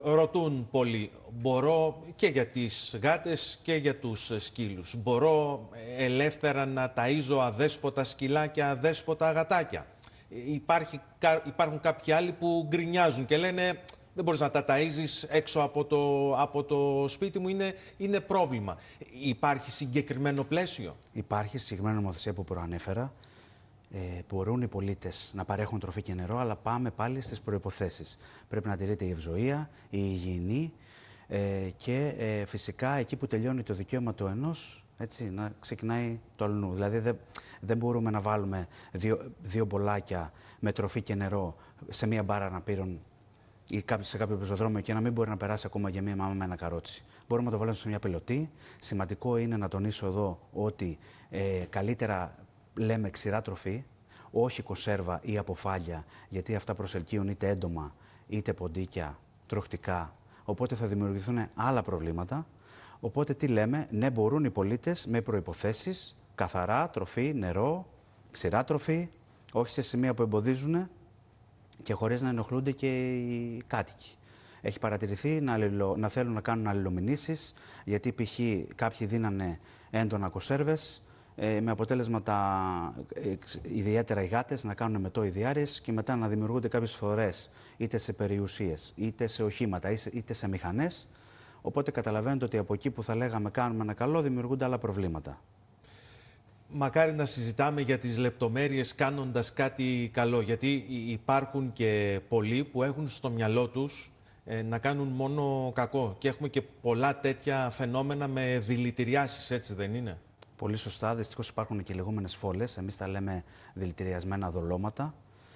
Ρωτούν πολλοί, μπορώ και για τις γάτες και για τους σκύλους, μπορώ ελεύθερα να ταΐζω αδέσποτα σκυλά και αδέσποτα γατάκια? Υπάρχουν κάποιοι άλλοι που γκρινιάζουν και λένε δεν μπορείς να τα ταΐζεις έξω από το σπίτι μου, είναι πρόβλημα. Υπάρχει συγκεκριμένο πλαίσιο? Υπάρχει συγκεκριμένη νομοθεσία που προανέφερα. Μπορούν οι πολίτες να παρέχουν τροφή και νερό, αλλά πάμε πάλι στις προϋποθέσεις. Πρέπει να τηρείται η ευζοία, η υγιεινή και φυσικά εκεί που τελειώνει το δικαίωμα του ενός, έτσι, να ξεκινάει το αλλού. Δηλαδή δεν μπορούμε να βάλουμε δύο μπολάκια με τροφή και νερό σε μία μπάρα αναπήρων ή σε κάποιο πεζοδρόμιο και να μην μπορεί να περάσει ακόμα για μία μάμα με ένα καρότσι. Μπορούμε να το βάλουμε σε μια πιλωτή. Σημαντικό είναι να τονίσω εδώ ότι καλύτερα λέμε ξηρά τροφή, όχι κονσέρβα ή αποφάλια, γιατί αυτά προσελκύουν είτε έντομα, είτε ποντίκια, τροχτικά, οπότε θα δημιουργηθούν άλλα προβλήματα. Οπότε τι λέμε, ναι, μπορούν οι πολίτες με προϋποθέσεις, καθαρά τροφή, νερό, ξηρά τροφή, όχι σε σημεία που εμποδίζουν και χωρίς να ενοχλούνται και οι κάτοικοι. Έχει παρατηρηθεί να θέλουν να κάνουν αλληλομηνήσεις, γιατί π.χ. κάποιοι δίνανε έντονα κονσέρβες, με αποτέλεσμα ιδιαίτερα οι γάτες να κάνουν μετό ιδιάρες και μετά να δημιουργούνται κάποιες φορές είτε σε περιουσίες, είτε σε οχήματα, είτε σε μηχανές. Οπότε καταλαβαίνετε ότι από εκεί που θα λέγαμε κάνουμε ένα καλό, δημιουργούνται άλλα προβλήματα. Μακάρι να συζητάμε για τις λεπτομέρειες κάνοντας κάτι καλό, γιατί υπάρχουν και πολλοί που έχουν στο μυαλό τους να κάνουν μόνο κακό και έχουμε και πολλά τέτοια φαινόμενα με δηλητηριάσεις, έτσι δεν είναι? Πολύ σωστά. Δυστυχώς υπάρχουν και λεγόμενες φόλες, εμείς τα λέμε δηλητηριασμένα δολώματα,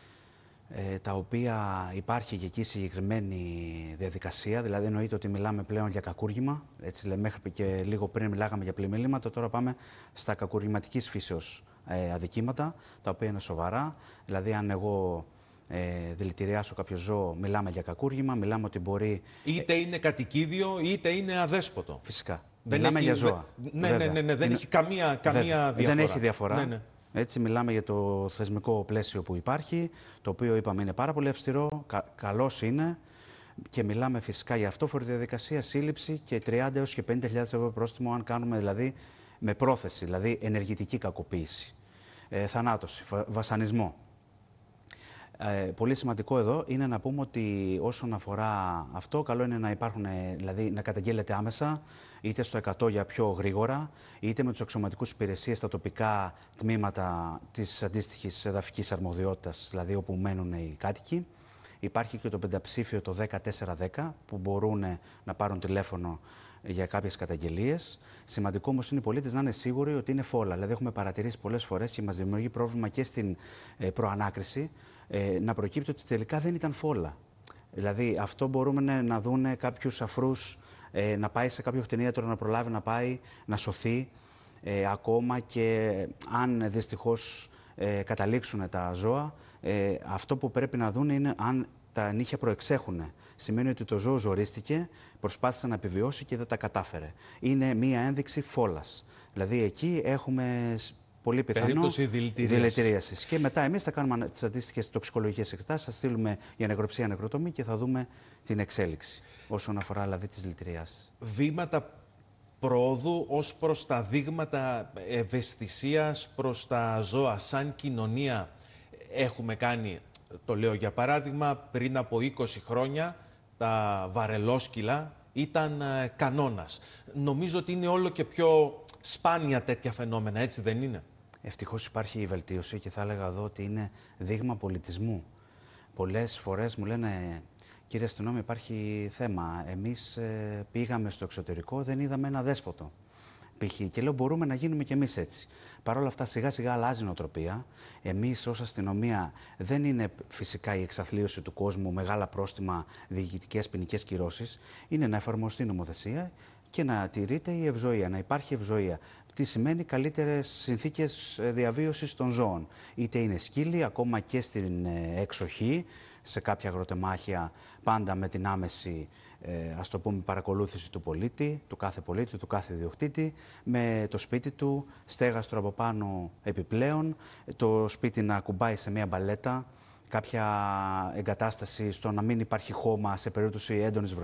τα οποία υπάρχει και εκεί συγκεκριμένη διαδικασία. Δηλαδή εννοείται ότι μιλάμε πλέον για κακούργημα, έτσι λέμε, μέχρι και λίγο πριν μιλάγαμε για πλημμύληματα, τώρα πάμε στα κακουργηματικής φύσεως αδικήματα, τα οποία είναι σοβαρά. Δηλαδή αν εγώ δηλητηριάσω κάποιο ζώο, μιλάμε για κακούργημα, μιλάμε ότι μπορεί... Είτε είναι κατοικίδιο, είτε είναι αδέσποτο. Φυσικά. Μιλάμε για ζώα. Ναι, δεν έχει καμία διαφορά. Δεν έχει διαφορά. Ναι. Έτσι μιλάμε για το θεσμικό πλαίσιο που υπάρχει, το οποίο είπαμε είναι πάρα πολύ αυστηρό, καλός είναι και μιλάμε φυσικά για αυτόφορη διαδικασία, σύλληψη και 30 έως και 50.000 ευρώ πρόστιμο αν κάνουμε δηλαδή με πρόθεση, δηλαδή ενεργητική κακοποίηση, θανάτωση, βασανισμό. Πολύ σημαντικό εδώ είναι να πούμε ότι όσον αφορά αυτό, καλό είναι να υπάρχουν, δηλαδή να καταγγέλλεται άμεσα, είτε στο 100 για πιο γρήγορα, είτε με τους αξιωματικούς υπηρεσίες στα τοπικά τμήματα της αντίστοιχης εδαφικής αρμοδιότητας, δηλαδή όπου μένουν οι κάτοικοι. Υπάρχει και το πενταψήφιο το 1410 που μπορούν να πάρουν τηλέφωνο για κάποιες καταγγελίες. Σημαντικό όμως είναι οι πολίτες να είναι σίγουροι ότι είναι φόλα. Δηλαδή, έχουμε παρατηρήσει πολλές φορές και μας δημιουργεί πρόβλημα και στην προανάκριση να προκύπτει ότι τελικά δεν ήταν φόλα. Δηλαδή, αυτό μπορούμε να δούνε κάποιους αφρούς, να πάει σε κάποιο κτηνίατρο να προλάβει να πάει, να σωθεί. Ακόμα και αν δυστυχώς καταλήξουν τα ζώα, αυτό που πρέπει να δουν είναι αν τα νύχια προεξέχουν. Σημαίνει ότι το ζώο ζορίστηκε, προσπάθησε να επιβιώσει και δεν τα κατάφερε. Είναι μία ένδειξη φόλας. Δηλαδή εκεί έχουμε πολύ πιθανό δηλητηρίασης. Και μετά εμείς θα κάνουμε τις αντίστοιχες τοξικολογικές εξετάσεις, θα στείλουμε για νεκροψία, νεκροτομή και θα δούμε την εξέλιξη όσον αφορά δηλαδή τις δηλητηριάσεις. Βήματα πρόοδου ως προς τα δείγματα ευαισθησίας προς τα ζώα σαν κοινωνία έχουμε κάνει? Το λέω για παράδειγμα, πριν από 20 χρόνια τα βαρελόσκυλα ήταν κανόνας. Νομίζω ότι είναι όλο και πιο σπάνια τέτοια φαινόμενα, έτσι δεν είναι? Ευτυχώς υπάρχει η βελτίωση και θα έλεγα εδώ ότι είναι δείγμα πολιτισμού. Πολλές φορές μου λένε, κύριε αστυνόμη, υπάρχει θέμα. Εμείς πήγαμε στο εξωτερικό, δεν είδαμε ένα δέσποτο. Και λέω, μπορούμε να γίνουμε κι εμείς έτσι. Παρ' όλα αυτά, σιγά σιγά αλλάζει η νοοτροπία. Εμείς ως αστυνομία δεν είναι φυσικά η εξαθλίωση του κόσμου, μεγάλα πρόστιμα, διοικητικές ποινικές κυρώσεις. Είναι να εφαρμοστεί η νομοθεσία και να τηρείται η ευζοία, να υπάρχει ευζοία. Τι σημαίνει? Καλύτερες συνθήκες διαβίωσης των ζώων. Είτε είναι σκύλοι, ακόμα και στην εξοχή, σε κάποια αγροτεμάχια, πάντα με την άμεση ας το πούμε παρακολούθηση του πολίτη, του κάθε ιδιοκτήτη, με το σπίτι του, στέγαστρο από πάνω επιπλέον, το σπίτι να κουμπάει σε μια μπαλέτα, κάποια εγκατάσταση στο να μην υπάρχει χώμα σε περίπτωση έντονης βροχής.